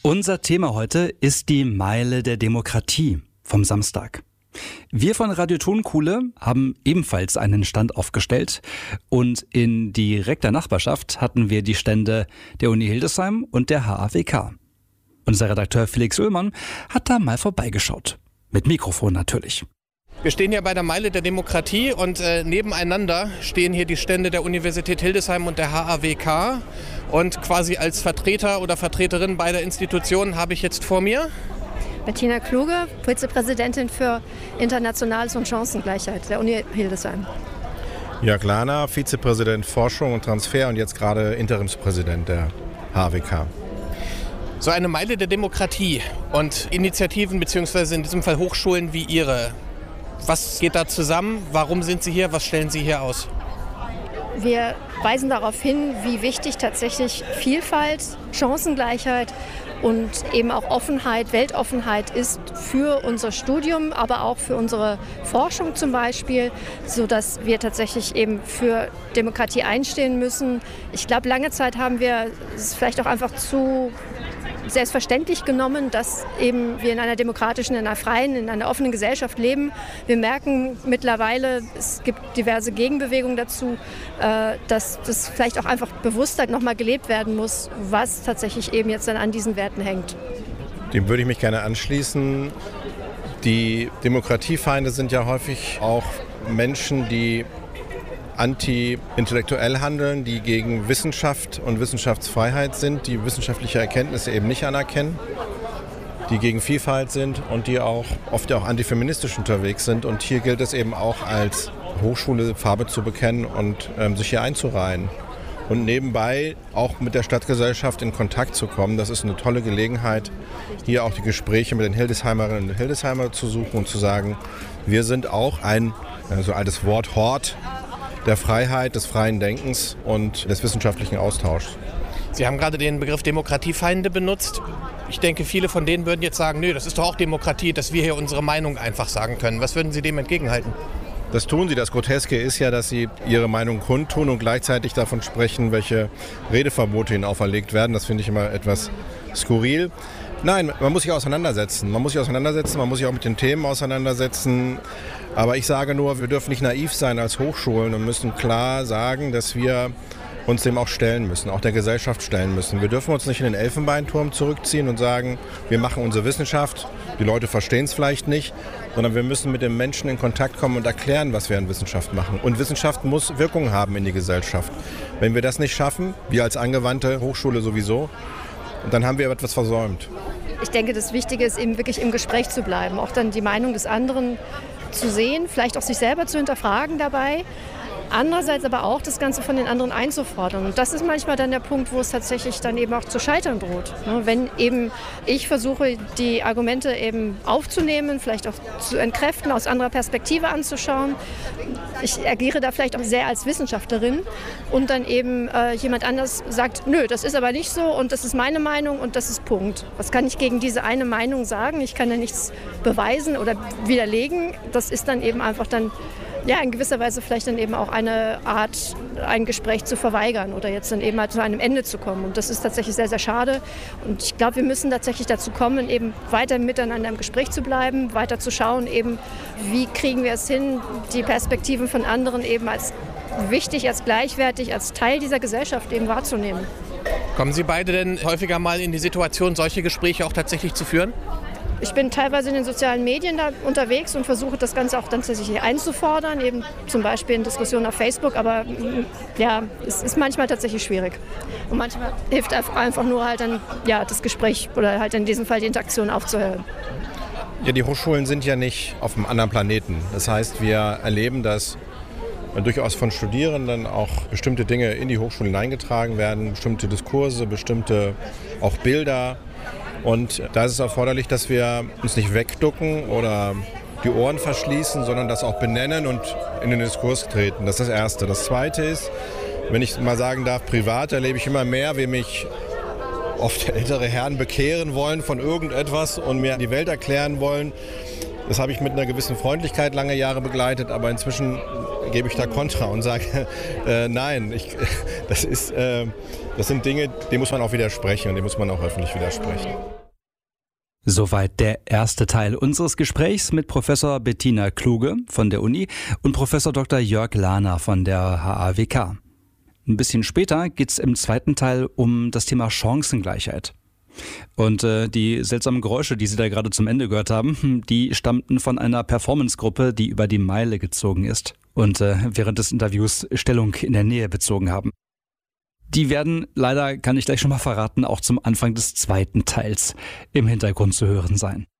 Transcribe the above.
Unser Thema heute ist die Meile der Demokratie vom Samstag. Wir von Radio Tonkuhle haben ebenfalls einen Stand aufgestellt und in direkter Nachbarschaft hatten wir die Stände der Uni Hildesheim und der HAWK. Unser Redakteur Felix Oehlmann hat da mal vorbeigeschaut. Mit Mikrofon natürlich. Wir stehen hier bei der Meile der Demokratie und nebeneinander stehen hier die Stände der Universität Hildesheim und der HAWK. Und quasi als Vertreter oder Vertreterin beider Institutionen habe ich jetzt vor mir Bettina Kluge, Vizepräsidentin für Internationales und Chancengleichheit der Uni Hildesheim. Jörg Lahner, Vizepräsident Forschung und Transfer und jetzt gerade Interimspräsident der HAWK. So eine Meile der Demokratie und Initiativen bzw. in diesem Fall Hochschulen wie Ihre. Was geht da zusammen? Warum sind Sie hier? Was stellen Sie hier aus? Wir weisen darauf hin, wie wichtig tatsächlich Vielfalt, Chancengleichheit und eben auch Offenheit, Weltoffenheit ist für unser Studium, aber auch für unsere Forschung zum Beispiel, sodass wir tatsächlich eben für Demokratie einstehen müssen. Ich glaube, lange Zeit haben wir es vielleicht auch einfach zu selbstverständlich genommen, dass eben wir in einer demokratischen, in einer freien, in einer offenen Gesellschaft leben. Wir merken mittlerweile, es gibt diverse Gegenbewegungen dazu, dass das vielleicht auch einfach bewusster nochmal gelebt werden muss, was tatsächlich eben jetzt dann an diesen Werten hängt. Dem würde ich mich gerne anschließen. Die Demokratiefeinde sind ja häufig auch Menschen, die anti-intellektuell handeln, die gegen Wissenschaft und Wissenschaftsfreiheit sind, die wissenschaftliche Erkenntnisse eben nicht anerkennen, die gegen Vielfalt sind und die auch oft auch antifeministisch unterwegs sind. Und hier gilt es eben auch als Hochschule Farbe zu bekennen und sich hier einzureihen. Und nebenbei auch mit der Stadtgesellschaft in Kontakt zu kommen. Das ist eine tolle Gelegenheit, hier auch die Gespräche mit den Hildesheimerinnen und Hildesheimer zu suchen und zu sagen, wir sind auch ein so altes Wort Hort der Freiheit, des freien Denkens und des wissenschaftlichen Austauschs. Sie haben gerade den Begriff Demokratiefeinde benutzt. Ich denke, viele von denen würden jetzt sagen, nö, das ist doch auch Demokratie, dass wir hier unsere Meinung einfach sagen können. Was würden Sie dem entgegenhalten? Das tun sie. Das Groteske ist ja, dass sie ihre Meinung kundtun und gleichzeitig davon sprechen, welche Redeverbote ihnen auferlegt werden. Das finde ich immer etwas skurril. Nein, man muss sich auseinandersetzen. Man muss sich auch mit den Themen auseinandersetzen. Aber ich sage nur, wir dürfen nicht naiv sein als Hochschulen und müssen klar sagen, dass wir uns dem auch stellen müssen, auch der Gesellschaft stellen müssen. Wir dürfen uns nicht in den Elfenbeinturm zurückziehen und sagen, wir machen unsere Wissenschaft, die Leute verstehen es vielleicht nicht, sondern wir müssen mit den Menschen in Kontakt kommen und erklären, was wir an Wissenschaft machen. Und Wissenschaft muss Wirkung haben in die Gesellschaft. Wenn wir das nicht schaffen, wir als angewandte Hochschule sowieso, dann haben wir etwas versäumt. Ich denke, das Wichtige ist eben wirklich im Gespräch zu bleiben, auch dann die Meinung des anderen zu sehen, vielleicht auch sich selber zu hinterfragen dabei. Andererseits aber auch das Ganze von den anderen einzufordern. Und das ist manchmal dann der Punkt, wo es tatsächlich dann eben auch zu scheitern droht. Wenn eben ich versuche, die Argumente eben aufzunehmen, vielleicht auch zu entkräften, aus anderer Perspektive anzuschauen. Ich agiere da vielleicht auch sehr als Wissenschaftlerin und dann eben jemand anders sagt, nö, das ist aber nicht so und das ist meine Meinung und das ist Punkt. Was kann ich gegen diese eine Meinung sagen? Ich kann ja nichts beweisen oder widerlegen. Das ist dann eben einfach dann ja, in gewisser Weise vielleicht dann eben auch eine Art, ein Gespräch zu verweigern oder jetzt dann eben halt zu einem Ende zu kommen. Und das ist tatsächlich sehr, sehr schade. Und ich glaube, wir müssen tatsächlich dazu kommen, eben weiter miteinander im Gespräch zu bleiben, weiter zu schauen, eben, wie kriegen wir es hin, die Perspektiven von anderen eben als wichtig, als gleichwertig, als Teil dieser Gesellschaft eben wahrzunehmen. Kommen Sie beide denn häufiger mal in die Situation, solche Gespräche auch tatsächlich zu führen? Ich bin teilweise in den sozialen Medien da unterwegs und versuche das Ganze auch dann tatsächlich einzufordern, eben zum Beispiel in Diskussionen auf Facebook, aber ja, es ist manchmal tatsächlich schwierig. Und manchmal hilft einfach nur halt dann ja, das Gespräch oder halt in diesem Fall die Interaktion aufzuhören. Ja, die Hochschulen sind ja nicht auf einem anderen Planeten. Das heißt, wir erleben, dass durchaus von Studierenden auch bestimmte Dinge in die Hochschulen hineingetragen werden, bestimmte Diskurse, bestimmte auch Bilder. Und da ist es erforderlich, dass wir uns nicht wegducken oder die Ohren verschließen, sondern das auch benennen und in den Diskurs treten. Das ist das Erste. Das Zweite ist, wenn ich mal sagen darf, privat erlebe ich immer mehr, wie mich oft ältere Herren bekehren wollen von irgendetwas und mir die Welt erklären wollen. Das habe ich mit einer gewissen Freundlichkeit lange Jahre begleitet, aber inzwischen gebe ich da Kontra und sage, nein, das ist Das sind Dinge, denen muss man auch widersprechen und denen muss man auch öffentlich widersprechen. Soweit der erste Teil unseres Gesprächs mit Professor Bettina Kluge von der Uni und Professor Dr. Jörg Lahner von der HAWK. Ein bisschen später geht es im zweiten Teil um das Thema Chancengleichheit. Und die seltsamen Geräusche, die Sie da gerade zum Ende gehört haben, die stammten von einer Performancegruppe, die über die Meile gezogen ist und während des Interviews Stellung in der Nähe bezogen haben. Die werden leider, kann ich gleich schon mal verraten, auch zum Anfang des zweiten Teils im Hintergrund zu hören sein.